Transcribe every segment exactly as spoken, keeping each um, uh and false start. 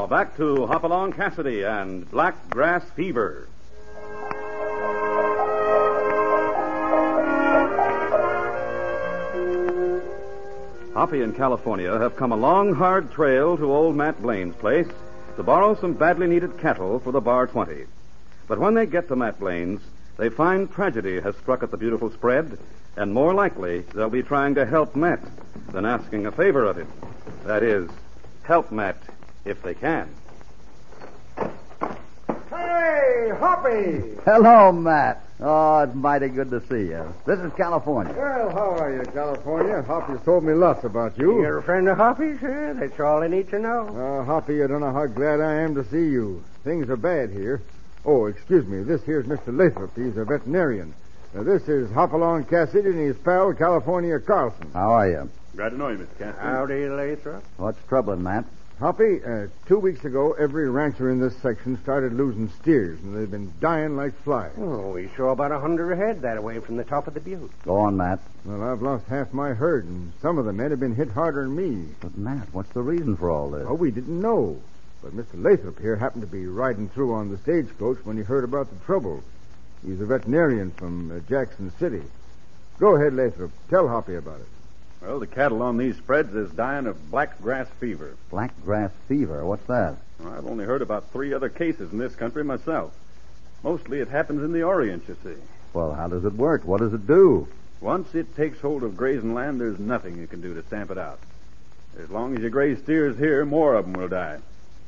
Now, back to Hopalong Cassidy and Black Grass Fever. Hoppy and California have come a long, hard trail to old Matt Blaine's place to borrow some badly needed cattle for the Bar twenty. But when they get to Matt Blaine's, they find tragedy has struck at the beautiful spread, and more likely they'll be trying to help Matt than asking a favor of him. That is, help Matt if they can. Hey, Hoppy! Hello, Matt. Oh, it's mighty good to see you. This is California. Well, how are you, California? Hoppy's told me lots about you. You're a friend of Hoppy's, sir? That's all I need to know. Uh, Hoppy, I don't know how glad I am to see you. Things are bad here. Oh, excuse me. This here's Mister Lathrop. He's a veterinarian. Now, this is Hopalong Cassidy and his pal, California Carlson. How are you? Glad to know you, Mister Cassidy. Howdy, Lathrop. What's troubling, Matt? Hoppy, uh, two weeks ago, every rancher in this section started losing steers, and they've been dying like flies. Oh, we saw about a hundred head that way from the top of the butte. Go on, Matt. Well, I've lost half my herd, and some of the men have been hit harder than me. But, Matt, what's the reason for all this? Oh, we didn't know. But Mister Lathrop here happened to be riding through on the stagecoach when he heard about the trouble. He's a veterinarian from uh, Jackson City. Go ahead, Lathrop. Tell Hoppy about it. Well, the cattle on these spreads is dying of black grass fever. Black grass fever. What's that? Well, I've only heard about three other cases in this country myself. Mostly it happens in the Orient, you see. Well, how does it work? What does it do? Once it takes hold of grazing land, there's nothing you can do to stamp it out. As long as you graze steers here, more of them will die.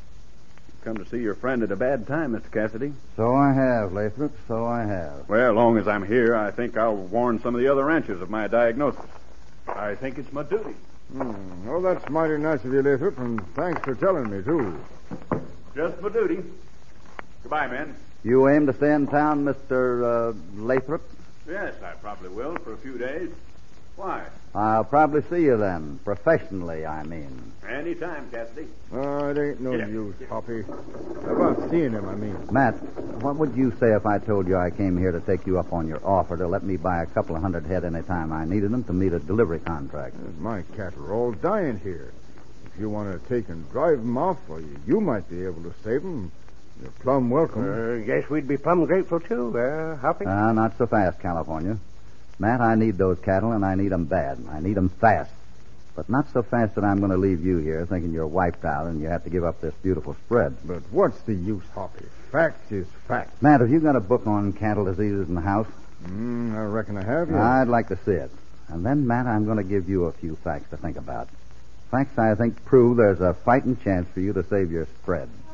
You've come to see your friend at a bad time, Mister Cassidy. So I have, Lathrop. So I have. Well, as long as I'm here, I think I'll warn some of the other ranchers of my diagnosis. I think it's my duty. Hmm. Oh, that's mighty nice of you, Lathrop, and thanks for telling me, too. Just my duty. Goodbye, men. You aim to stay in town, Mister Uh, Lathrop? Yes, I probably will for a few days. Why? I'll probably see you then. Professionally, I mean. Any time, Cassidy. Oh, it ain't no Yeah. use, Hoppy. About seeing him, I mean. Matt, what would you say if I told you I came here to take you up on your offer to let me buy a couple of hundred head any time I needed them to meet a delivery contract? My cattle are all dying here. If you want to take and drive them off, well, you, you might be able to save them. You're plumb welcome. Uh, guess we'd be plumb grateful, too, uh, Hoppy? Ah, uh, not so fast, California. Matt, I need those cattle, and I need them bad. I need them fast. But not so fast that I'm going to leave you here thinking you're wiped out and you have to give up this beautiful spread. But what's the use, Hoppy? Fact is fact. Matt, have you got a book on cattle diseases in the house? Mm, I reckon I have, yeah. I'd like to see it. And then, Matt, I'm going to give you a few facts to think about. Facts I think prove there's a fighting chance for you to save your spread.